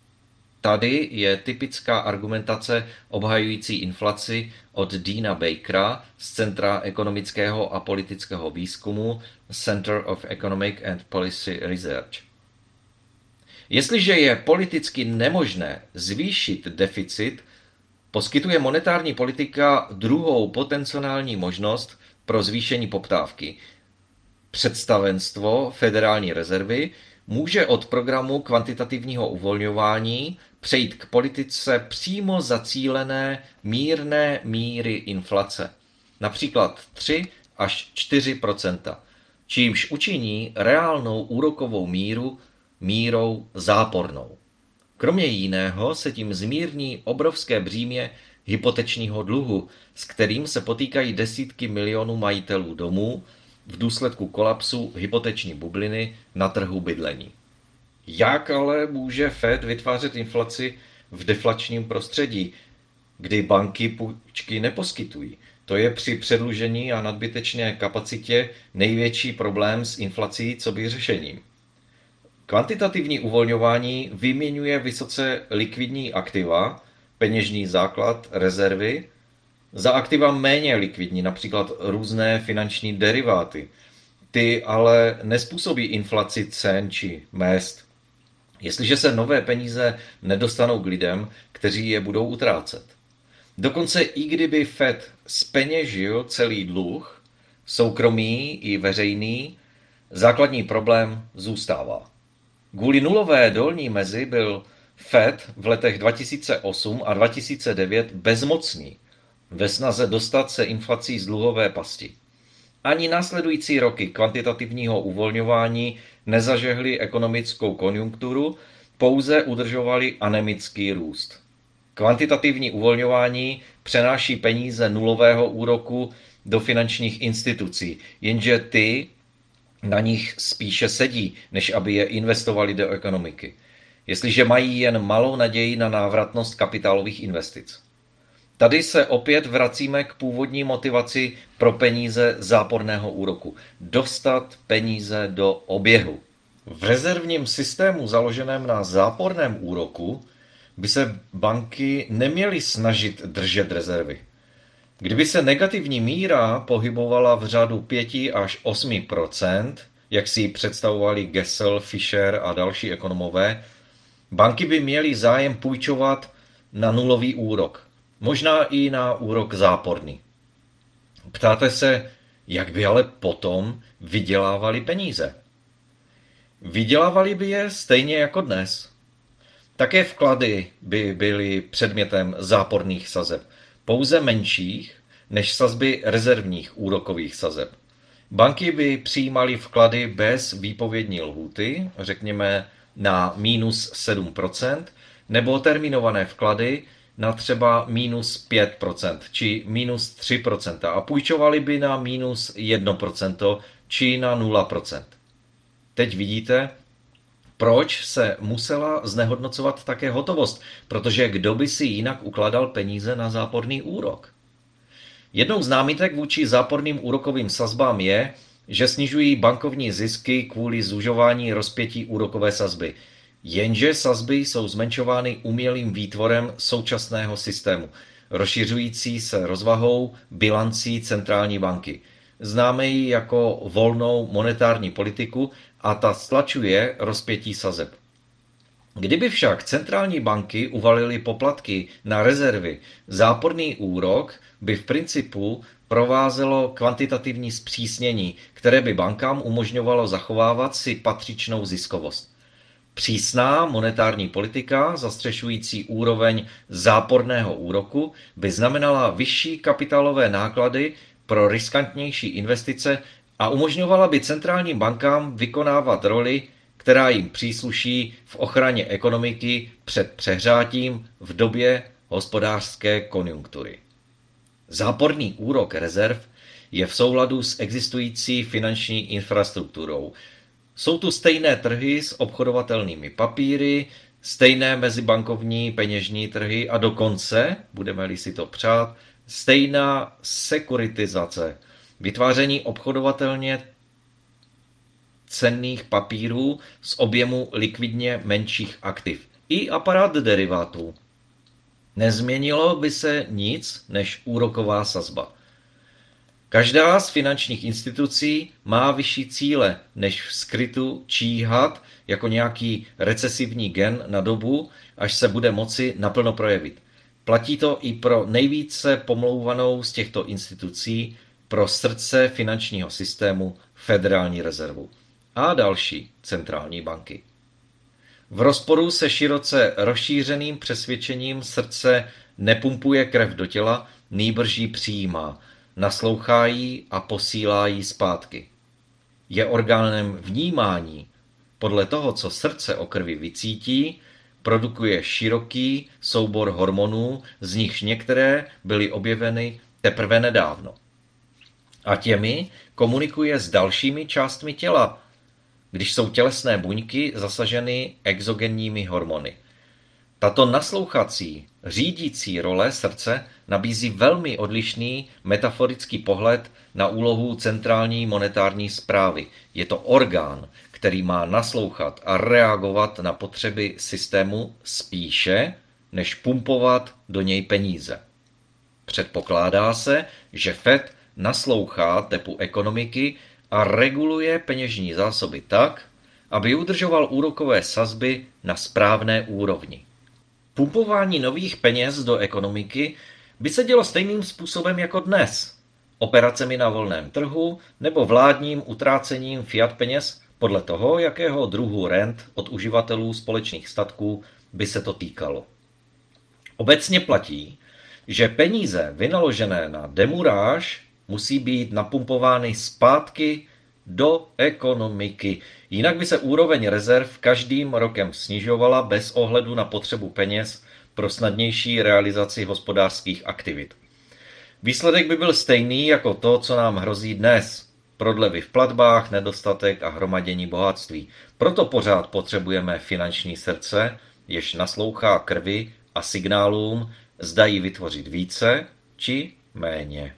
Tady je typická argumentace obhajující inflaci od Deana Bakera z Centra ekonomického a politického výzkumu Center of Economic and Policy Research. Jestliže je politicky nemožné zvýšit deficit, poskytuje monetární politika druhou potenciální možnost pro zvýšení poptávky. Představenstvo Federální rezervy může od programu kvantitativního uvolňování přejít k politice přímo zacílené mírné míry inflace, například tři až čtyři procenta, čímž učiní reálnou úrokovou míru mírou zápornou. Kromě jiného se tím zmírní obrovské břímě hypotečního dluhu, s kterým se potýkají desítky milionů majitelů domů v důsledku kolapsu hypoteční bubliny na trhu bydlení. Jak ale může Fed vytvářet inflaci v deflačním prostředí, kdy banky půjčky neposkytují? To je při předlužení a nadbytečné kapacitě největší problém s inflací coby řešením. Kvantitativní uvolňování vyměňuje vysoce likvidní aktiva, peněžní základ, rezervy, za aktiva méně likvidní, například různé finanční deriváty. Ty ale nespůsobí inflaci cen či mezd. jestliže se nové peníze nedostanou k lidem, kteří je budou utrácet. Dokonce i kdyby Fed zpeněžil celý dluh, soukromý i veřejný, základní problém zůstává. Kvůli nulové dolní mezi byl Fed v letech dva tisíce osm a dva tisíce devět bezmocný ve snaze dostat se inflací z dluhové pasti. Ani následující roky kvantitativního uvolňování nezažehly ekonomickou konjunkturu, pouze udržovali anemický růst. Kvantitativní uvolňování přenáší peníze nulového úroku do finančních institucí, jenže ty na nich spíše sedí, než aby je investovali do ekonomiky, jestliže mají jen malou naději na návratnost kapitálových investic. Tady se opět vracíme k původní motivaci pro peníze záporného úroku. Dostat peníze do oběhu. V rezervním systému založeném na záporném úroku by se banky neměly snažit držet rezervy. Kdyby se negativní míra pohybovala v řádu pět až osm procent, jak si ji představovali Gessel, Fisher a další ekonomové, banky by měly zájem půjčovat na nulový úrok, možná i na úrok záporný. Ptáte se, jak by ale potom vydělávali peníze? Vydělávali by je stejně jako dnes. Také vklady by byly předmětem záporných sazeb, pouze menších než sazby rezervních úrokových sazeb. Banky by přijímaly vklady bez výpovědní lhůty, řekněme na minus sedm procent, nebo termínované vklady na třeba minus pět procent či minus tři procenta a půjčovali by na minus jedno procento či na nula procent. Teď vidíte, proč se musela znehodnocovat také hotovost, protože kdo by si jinak ukládal peníze na záporný úrok? Jednou z námitek vůči záporným úrokovým sazbám je, že snižují bankovní zisky kvůli zužování rozpětí úrokové sazby. Jenže sazby jsou zmenšovány umělým výtvorem současného systému, rozšiřující se rozvahou bilancí centrální banky. Známe ji jako volnou monetární politiku a ta stlačuje rozpětí sazeb. Kdyby však centrální banky uvalily poplatky na rezervy, záporný úrok by v principu provázelo kvantitativní zpřísnění, které by bankám umožňovalo zachovávat si patřičnou ziskovost. Přísná monetární politika, zastřešující úroveň záporného úroku, by znamenala vyšší kapitálové náklady pro riskantnější investice a umožňovala by centrálním bankám vykonávat roli, která jim přísluší v ochraně ekonomiky před přehřátím v době hospodářské konjunktury. Záporný úrok rezerv je v souladu s existující finanční infrastrukturou. Jsou tu stejné trhy s obchodovatelnými papíry, stejné mezibankovní peněžní trhy a dokonce, budeme-li si to přát, stejná sekuritizace, vytváření obchodovatelně cenných papírů z objemu likvidně menších aktiv i aparát derivátů. Nezměnilo by se nic než úroková sazba. Každá z finančních institucí má vyšší cíle, než v skrytu číhat jako nějaký recesivní gen na dobu, až se bude moci naplno projevit. Platí to i pro nejvíce pomlouvanou z těchto institucí, pro srdce finančního systému Federální rezervu a další centrální banky. V rozporu se široce rozšířeným přesvědčením srdce nepumpuje krev do těla, nýbrž ji přijímá, naslouchá jí a posílá jí zpátky. Je orgánem vnímání. Podle toho, co srdce o krvi vycítí, produkuje široký soubor hormonů, z nichž některé byly objeveny teprve nedávno. A těmi komunikuje s dalšími částmi těla, když jsou tělesné buňky zasaženy exogenními hormony. Tato naslouchací, řídící role srdce nabízí velmi odlišný metaforický pohled na úlohu centrální monetární správy. Je to orgán, který má naslouchat a reagovat na potřeby systému spíše, než pumpovat do něj peníze. Předpokládá se, že Fed naslouchá tepu ekonomiky a reguluje peněžní zásoby tak, aby udržoval úrokové sazby na správné úrovni. Pumpování nových peněz do ekonomiky by se dělo stejným způsobem jako dnes. Operacemi na volném trhu nebo vládním utrácením fiat peněz podle toho, jakého druhu rent od uživatelů společných statků by se to týkalo. Obecně platí, že peníze vynaložené na demuráž musí být napumpovány zpátky do ekonomiky. Jinak by se úroveň rezerv každým rokem snižovala bez ohledu na potřebu peněz pro snadnější realizaci hospodářských aktivit. Výsledek by byl stejný jako to, co nám hrozí dnes. Prodlevy v platbách, nedostatek a hromadění bohatství. Proto pořád potřebujeme finanční srdce, jež naslouchá krvi a signálům, zda jí vytvořit více či méně.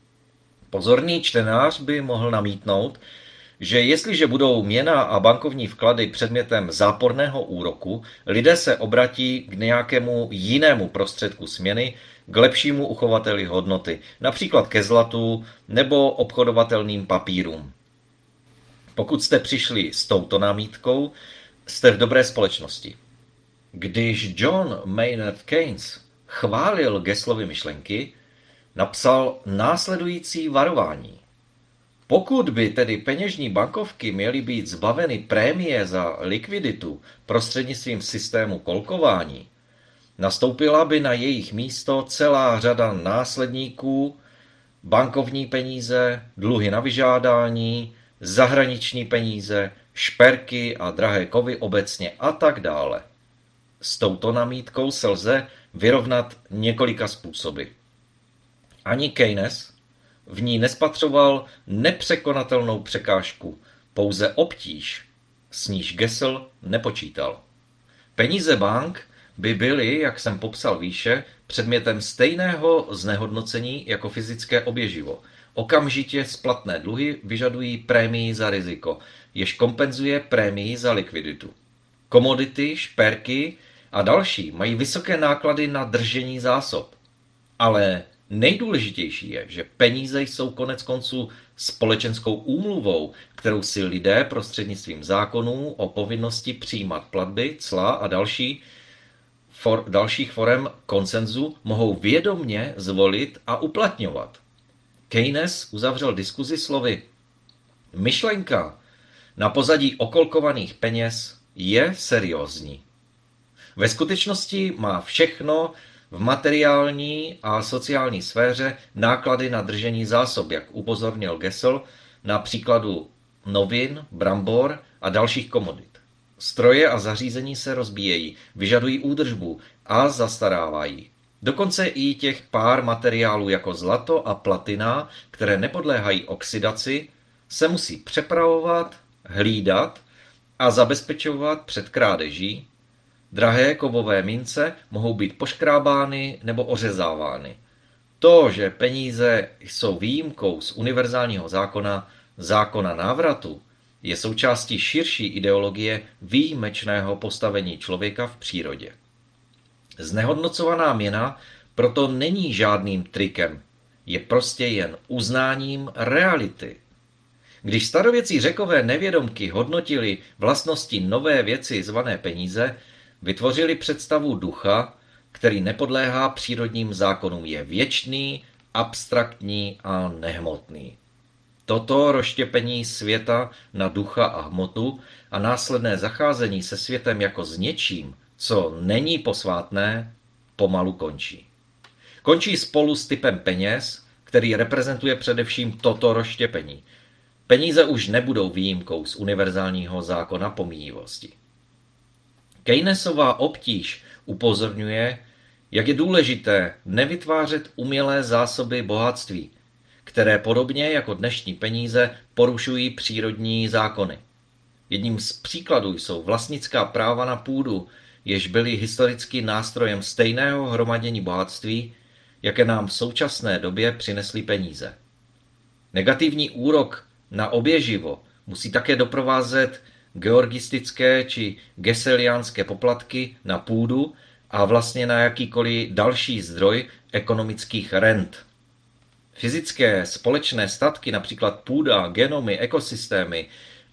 Pozorný čtenář by mohl namítnout, že jestliže budou měna a bankovní vklady předmětem záporného úroku, lidé se obratí k nějakému jinému prostředku směny, k lepšímu uchovateli hodnoty, například ke zlatu nebo obchodovatelným papírům. Pokud jste přišli s touto námítkou, jste v dobré společnosti. Když John Maynard Keynes chválil Gesslovy myšlenky, napsal následující varování. Pokud by tedy peněžní bankovky měly být zbaveny prémie za likviditu prostřednictvím systému kolkování, nastoupila by na jejich místo celá řada následníků, bankovní peníze, dluhy na vyžádání, zahraniční peníze, šperky a drahé kovy obecně a tak dále. S touto namítkou se lze vyrovnat několika způsoby. Ani Keynes v ní nespatřoval nepřekonatelnou překážku, pouze obtíž, s níž Gessel nepočítal. Peníze bank by byly, jak jsem popsal výše, předmětem stejného znehodnocení jako fyzické oběživo. Okamžitě splatné dluhy vyžadují prémii za riziko, jež kompenzuje prémii za likviditu. Komodity, šperky a další mají vysoké náklady na držení zásob. Ale nejdůležitější je, že peníze jsou konec konců společenskou úmluvou, kterou si lidé prostřednictvím zákonů o povinnosti přijímat platby, cla a další for, dalších forem konsenzu mohou vědomně zvolit a uplatňovat. Keynes uzavřel diskuzi slovy: myšlenka na pozadí okolkovaných peněz je seriózní. Ve skutečnosti má všechno v materiální a sociální sféře náklady na držení zásob, jak upozornil Gessel na příkladu novin, brambor a dalších komodit. Stroje a zařízení se rozbíjejí, vyžadují údržbu a zastarávají. Dokonce i těch pár materiálů jako zlato a platina, které nepodléhají oxidaci, se musí přepravovat, hlídat a zabezpečovat před krádeží. Drahé kovové mince mohou být poškrábány nebo ořezávány. To, že peníze jsou výjimkou z univerzálního zákona, zákona návratu, je součástí širší ideologie výjimečného postavení člověka v přírodě. Znehodnocovaná měna proto není žádným trikem, je prostě jen uznáním reality. Když starověcí Řekové nevědomky hodnotili vlastnosti nové věci zvané peníze, vytvořili představu ducha, který nepodléhá přírodním zákonům, je věčný, abstraktní a nehmotný. Toto rozštěpení světa na ducha a hmotu a následné zacházení se světem jako s něčím, co není posvátné, pomalu končí. Končí spolu s typem peněz, který reprezentuje především toto rozštěpení. Peníze už nebudou výjimkou z univerzálního zákona pomíjivosti. Keynesová obtíž upozorňuje, jak je důležité nevytvářet umělé zásoby bohatství, které podobně jako dnešní peníze porušují přírodní zákony. Jedním z příkladů jsou vlastnická práva na půdu, jež byly historicky nástrojem stejného hromadění bohatství, jaké nám v současné době přinesly peníze. Negativní úrok na oběživo musí také doprovázet georgistické či gesseliánské poplatky na půdu a vlastně na jakýkoliv další zdroj ekonomických rent. Fyzické společné statky, například půda, genomy, ekosystémy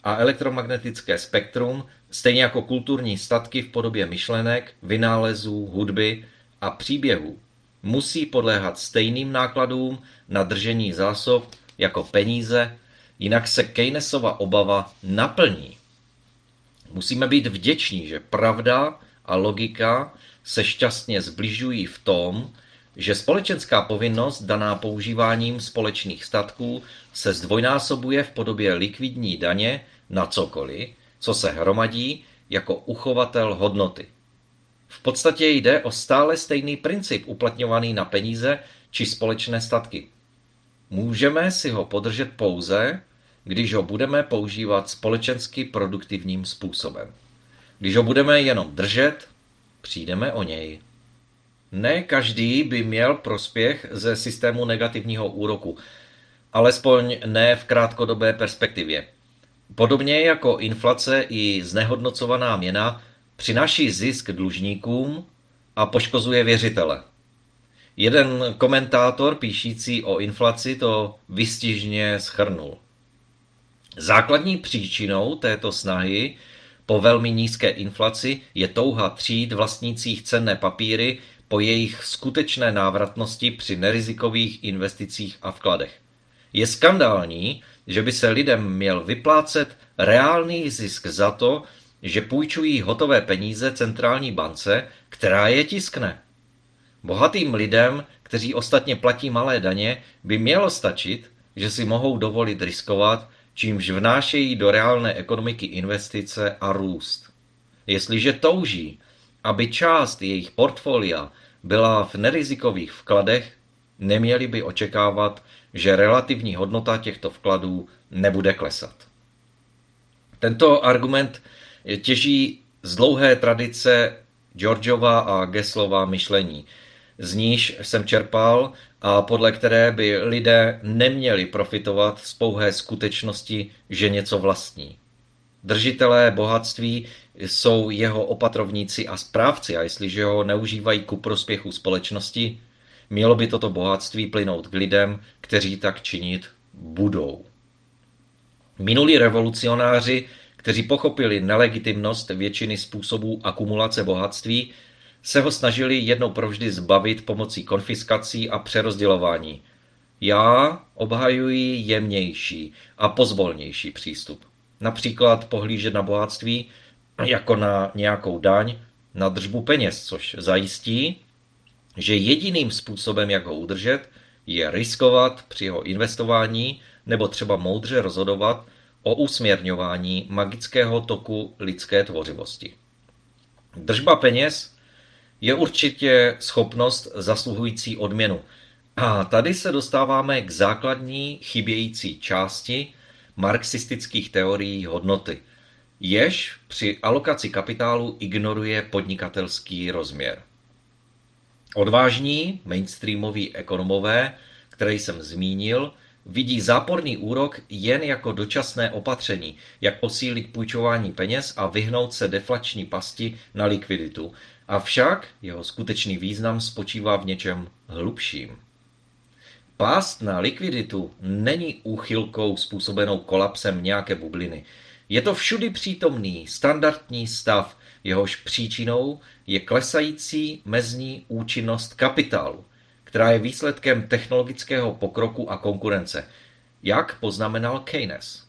a elektromagnetické spektrum, stejně jako kulturní statky v podobě myšlenek, vynálezů, hudby a příběhů, musí podléhat stejným nákladům na držení zásob jako peníze, jinak se Keynesova obava naplní. Musíme být vděční, že pravda a logika se šťastně zbližují v tom, že společenská povinnost daná používáním společných statků se zdvojnásobuje v podobě likvidní daně na cokoliv, co se hromadí jako uchovatel hodnoty. V podstatě jde o stále stejný princip uplatňovaný na peníze či společné statky. Můžeme si ho podržet pouze, když ho budeme používat společensky produktivním způsobem. Když ho budeme jenom držet, přijdeme o něj. Ne každý by měl prospěch ze systému negativního úroku, alespoň ne v krátkodobé perspektivě. Podobně jako inflace i znehodnocovaná měna přináší zisk dlužníkům a poškozuje věřitele. Jeden komentátor píšící o inflaci to vystižně shrnul. Základní příčinou této snahy po velmi nízké inflaci je touha tříd vlastnících cenné papíry po jejich skutečné návratnosti při nerizikových investicích a vkladech. Je skandální, že by se lidem měl vyplácet reálný zisk za to, že půjčují hotové peníze centrální bance, která je tiskne. Bohatým lidem, kteří ostatně platí malé daně, by mělo stačit, že si mohou dovolit riskovat, čímž vnášejí do reálné ekonomiky investice a růst. Jestliže touží, aby část jejich portfolia byla v nerizikových vkladech, neměli by očekávat, že relativní hodnota těchto vkladů nebude klesat. Tento argument těží z dlouhé tradice Georgeova a Geslova myšlení, z níž jsem čerpal a podle které by lidé neměli profitovat z pouhé skutečnosti, že něco vlastní. Držitelé bohatství jsou jeho opatrovníci a správci a jestliže ho neužívají ku prospěchu společnosti, mělo by toto bohatství plynout k lidem, kteří tak činit budou. Minulí revolucionáři, kteří pochopili nelegitimnost většiny způsobů akumulace bohatství, se ho snažili jednou provždy zbavit pomocí konfiskací a přerozdělování. Já obhajuji jemnější a pozvolnější přístup. Například pohlížet na bohatství jako na nějakou daň na držbu peněz, což zajistí, že jediným způsobem, jak ho udržet, je riskovat při jeho investování nebo třeba moudře rozhodovat o usměrňování magického toku lidské tvořivosti. Držba peněz je určitě schopnost zasluhující odměnu. A tady se dostáváme k základní chybějící části marxistických teorií hodnoty, jež při alokaci kapitálu ignoruje podnikatelský rozměr. Odvážní mainstreamoví ekonomové, které jsem zmínil, vidí záporný úrok jen jako dočasné opatření, jak posílit půjčování peněz a vyhnout se deflační pasti na likviditu. Avšak jeho skutečný význam spočívá v něčem hlubším. Pást na likviditu není úchylkou způsobenou kolapsem nějaké bubliny. Je to všudy přítomný standardní stav, jehož příčinou je klesající mezní účinnost kapitálu, která je výsledkem technologického pokroku a konkurence, jak poznamenal Keynes.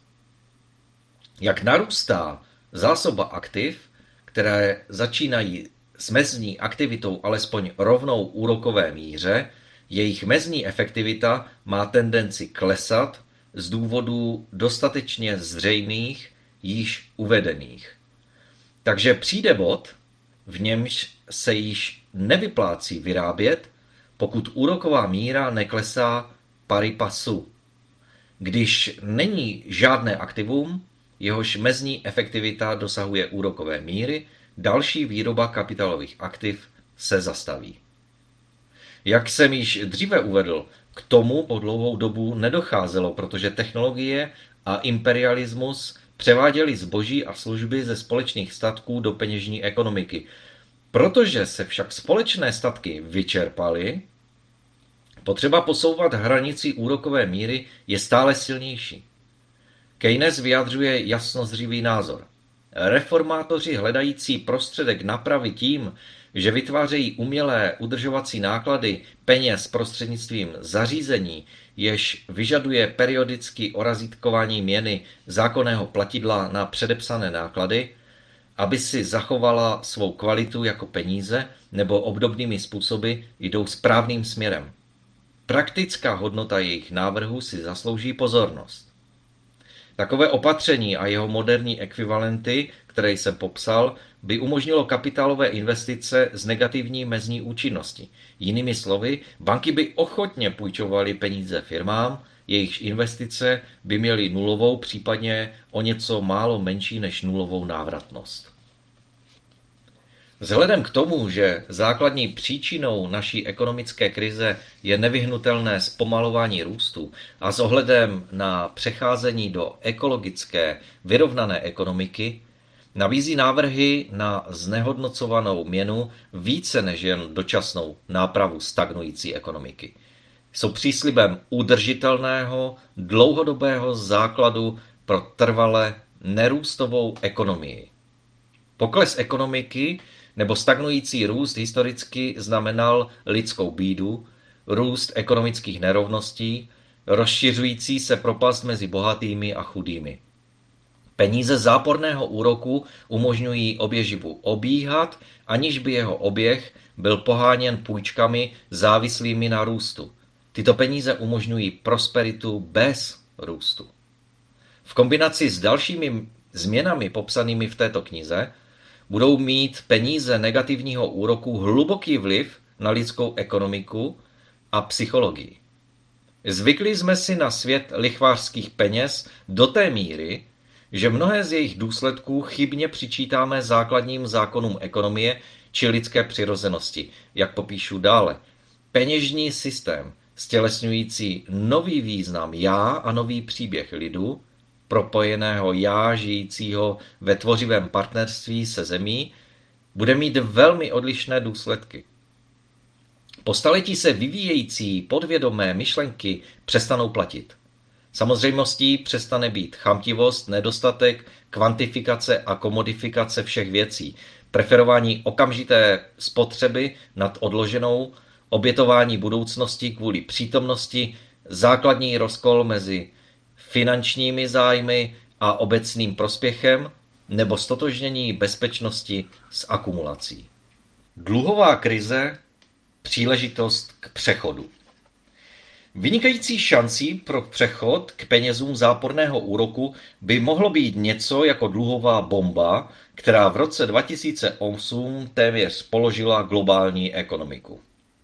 Jak narůstá zásoba aktiv, které začínají s mezní aktivitou alespoň rovnou úrokové míře, jejich mezní efektivita má tendenci klesat z důvodů dostatečně zřejmých, již uvedených. Takže přijde bod, v němž se již nevyplácí vyrábět, pokud úroková míra neklesá pari passu. Když není žádné aktivum, jehož mezní efektivita dosahuje úrokové míry, další výroba kapitálových aktiv se zastaví. Jak jsem již dříve uvedl, k tomu po dlouhou dobu nedocházelo, protože technologie a imperialismus převáděli zboží a služby ze společných statků do peněžní ekonomiky. Protože se však společné statky vyčerpaly, potřeba posouvat hranici úrokové míry je stále silnější. Keynes vyjadřuje jasnozřivý názor. Reformátoři hledající prostředek napravy tím, že vytvářejí umělé udržovací náklady peněz prostřednictvím zařízení, jež vyžaduje periodicky orazítkování měny zákonného platidla na předepsané náklady, aby si zachovala svou kvalitu jako peníze nebo obdobnými způsoby, jdou správným směrem. Praktická hodnota jejich návrhu si zaslouží pozornost. Takové opatření a jeho moderní ekvivalenty, které jsem popsal, by umožnilo kapitálové investice s negativní mezní účinností. Jinými slovy, banky by ochotně půjčovaly peníze firmám, jejichž investice by měly nulovou, případně o něco málo menší než nulovou návratnost. Vzhledem k tomu, že základní příčinou naší ekonomické krize je nevyhnutelné zpomalování růstu a s ohledem na přecházení do ekologické, vyrovnané ekonomiky, nabízí návrhy na znehodnocovanou měnu více než jen dočasnou nápravu stagnující ekonomiky. Jsou příslibem udržitelného, dlouhodobého základu pro trvale nerůstovou ekonomii. Pokles ekonomiky nebo stagnující růst historicky znamenal lidskou bídu, růst ekonomických nerovností, rozšiřující se propast mezi bohatými a chudými. Peníze záporného úroku umožňují oběživu obíhat, aniž by jeho oběh byl poháněn půjčkami závislými na růstu. Tyto peníze umožňují prosperitu bez růstu. V kombinaci s dalšími změnami popsanými v této knize budou mít peníze negativního úroku hluboký vliv na lidskou ekonomiku a psychologii. Zvykli jsme si na svět lichvářských peněz do té míry, že mnohé z jejich důsledků chybně přičítáme základním zákonům ekonomie či lidské přirozenosti, jak popíšu dále. Peněžní systém, stělesňující nový význam já a nový příběh lidu, propojeného já žijícího ve tvořivém partnerství se zemí, bude mít velmi odlišné důsledky. Po staletí se vyvíjející podvědomé myšlenky přestanou platit. Samozřejmostí přestane být chamtivost, nedostatek, kvantifikace a komodifikace všech věcí, preferování okamžité spotřeby nad odloženou, obětování budoucnosti kvůli přítomnosti, základní rozkol mezi finančními zájmy a obecným prospěchem nebo stotožnění bezpečnosti s akumulací. Dluhová krize, příležitost k přechodu. Vynikající šancí pro přechod k penězům záporného úroku by mohlo být něco jako dluhová bomba, která v roce dva tisíce osm téměř položila globální ekonomiku.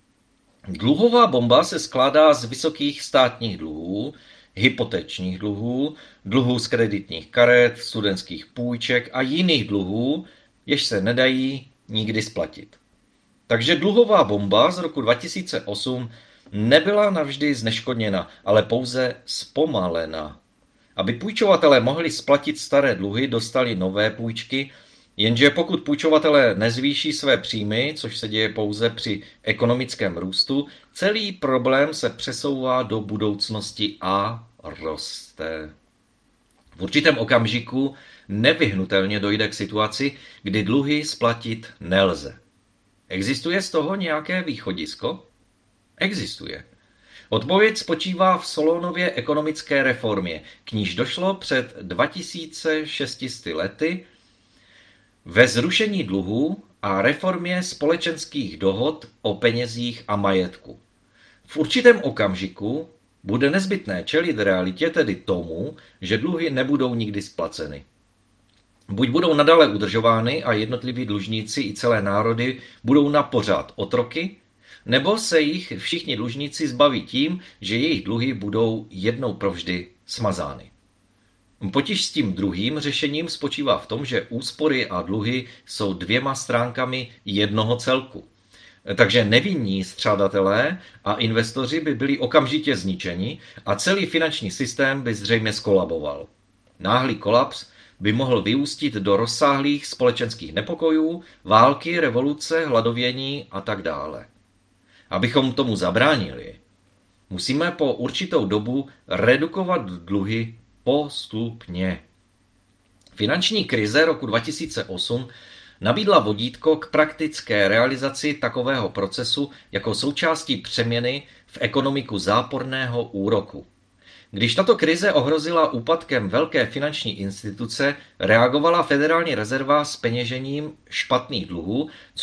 Dluhová bomba se skládá z vysokých státních dluhů, hypotečních dluhů, dluhů z kreditních karet, studentských půjček a jiných dluhů, jež se nedají nikdy splatit. Takže dluhová bomba z roku dva tisíce osm nebyla navždy zneškodněna, ale pouze zpomalena. Aby půjčovatelé mohli splatit staré dluhy, dostali nové půjčky, jenže pokud půjčovatelé nezvýší své příjmy, což se děje pouze při ekonomickém růstu, celý problém se přesouvá do budoucnosti a roste. V určitém okamžiku nevyhnutelně dojde k situaci, kdy dluhy splatit nelze. Existuje z toho nějaké východisko? Existuje. Odpověď spočívá v Solonově ekonomické reformě, k níž došlo před dva tisíce šest sty lety, ve zrušení dluhů a reformě společenských dohod o penězích a majetku. V určitém okamžiku bude nezbytné čelit realitě, tedy tomu, že dluhy nebudou nikdy splaceny. Buď budou nadále udržovány a jednotliví dlužníci i celé národy budou na pořád otroky, nebo se jich všichni dlužníci zbaví tím, že jejich dluhy budou jednou provždy smazány. Potíž s tím druhým řešením spočívá v tom, že úspory a dluhy jsou dvěma stránkami jednoho celku. Takže nevinní střádatelé a investoři by byli okamžitě zničeni a celý finanční systém by zřejmě skolaboval. Náhlý kolaps by mohl vyústit do rozsáhlých společenských nepokojů, války, revoluce, hladovění a tak dále. Abychom tomu zabránili, musíme po určitou dobu redukovat dluhy postupně. Finanční krize roku dva tisíce osm nabídla vodítko k praktické realizaci takového procesu jako součástí přeměny v ekonomiku záporného úroku. Když tato krize ohrozila úpadkem velké finanční instituce, reagovala Federální rezerva s peněžením špatných dluhů,